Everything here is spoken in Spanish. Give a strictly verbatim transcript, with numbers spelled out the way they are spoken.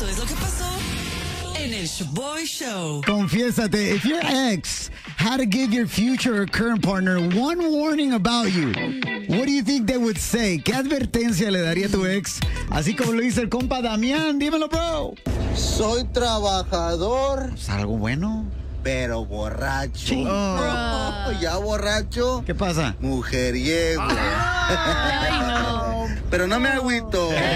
Esto es lo que pasó en el Shaboy Show. Confiésate, if your ex had to give your future or current partner one warning about you, what do you think they would say? ¿Qué advertencia le daría a tu ex? Así como lo dice el compa Damián, dímelo, bro. Soy trabajador, ¿Es algo bueno? pero borracho. Oh. Ya borracho, ¿Qué pasa? mujeriego. Ay, no. Pero no me agüito.